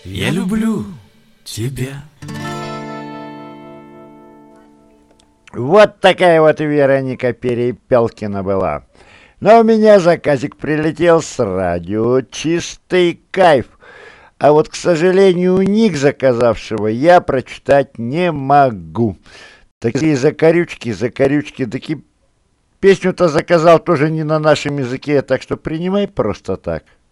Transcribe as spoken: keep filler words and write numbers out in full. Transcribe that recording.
Я люблю тебя. Вот такая вот Вероника Перепелкина была. Но у меня заказик прилетел с радио «Чистый кайф». А вот, к сожалению, ник заказавшего я прочитать не могу. Такие закорючки, закорючки, таки песню-то заказал тоже не на нашем языке, так что принимай просто так.